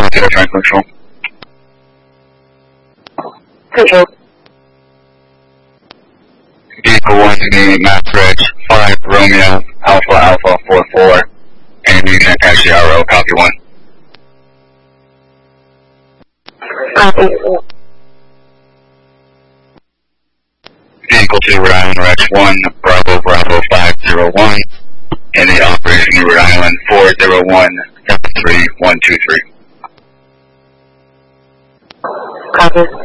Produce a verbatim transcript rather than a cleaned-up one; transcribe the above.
seven zero Franklin Control. Control. Vehicle one to the Mass Reg five Romeo Alpha Alpha four four and unit taxi R O, copy one. Copy. Vehicle two Rhode Island Reg one Bravo Bravo five zero one and the operation Rhode Island four zero one seven three one two three. Copy.